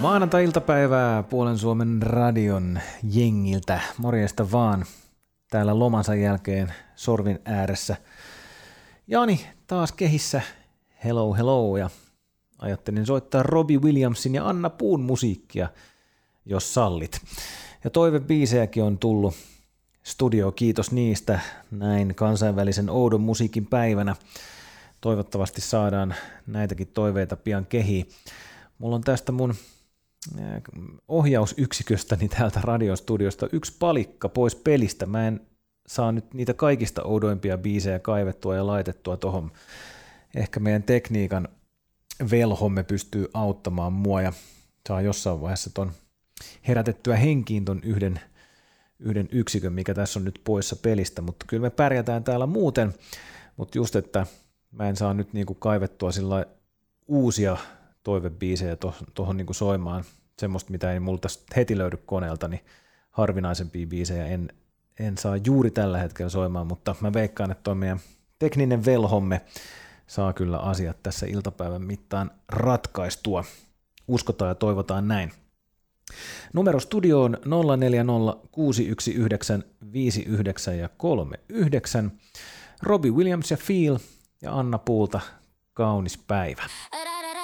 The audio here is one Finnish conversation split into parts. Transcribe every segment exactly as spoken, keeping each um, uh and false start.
Maanantai-iltapäivää Puolen Suomen radion jengiltä. Morjesta vaan täällä lomansa jälkeen sorvin ääressä. Jani taas kehissä. Hello, hello. Ja ajattelin soittaa Robbie Williamsin ja Anna Puun musiikkia, jos sallit. Ja toivebiisejäkin on tullut studio, kiitos niistä näin kansainvälisen oudon musiikin päivänä. Toivottavasti saadaan näitäkin toiveita pian kehiin. Mulla on tästä mun ohjausyksiköstäni täältä radiostudiosta yksi palikka pois pelistä. Mä en saa nyt niitä kaikista oudoimpia biisejä kaivettua ja laitettua tohon. Ehkä meidän tekniikan velhomme pystyy auttamaan mua ja saa jossain vaiheessa ton herätettyä henkiin ton yhden, yhden yksikön, mikä tässä on nyt poissa pelistä, mutta kyllä me pärjätään täällä muuten, mutta just, että mä en saa nyt niinku kaivettua sillä uusia toivebiisejä tuohon to, niinku soimaan, semmoista mitä ei multa heti löydy koneelta, niin harvinaisempia biisejä en, en saa juuri tällä hetkellä soimaan, mutta mä veikkaan, että tuo meidän tekninen velhomme saa kyllä asiat tässä iltapäivän mittaan ratkaistua. Uskotaan ja toivotaan näin. Numero studioon nolla neljä nolla kuusi yksi yhdeksän viisi yhdeksän ja kolme yhdeksän. Robbie Williams ja Feel ja Anna Puulta Kaunis päivä.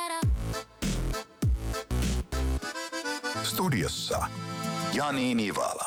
Studiossa Jani Nivala.